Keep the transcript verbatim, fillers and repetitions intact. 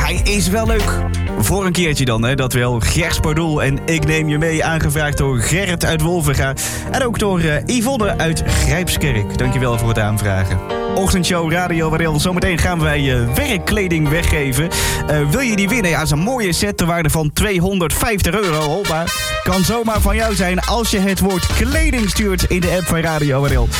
hij is wel leuk. Voor een keertje dan, hè, dat wel. Gers Pardoel en Ik Neem Je Mee, aangevraagd door Gerrit uit Wolvenga. En ook door uh, Yvonne uit Grijpskerk. Dankjewel voor het aanvragen. Ochtendshow Radio Warel. Zometeen gaan wij uh, werkkleding weggeven. Uh, wil je die winnen? Ja, dat is een mooie set ter waarde van tweehonderdvijftig euro. Hoppa. Kan zomaar van jou zijn als je het woord kleding stuurt in de app van Radio Warel.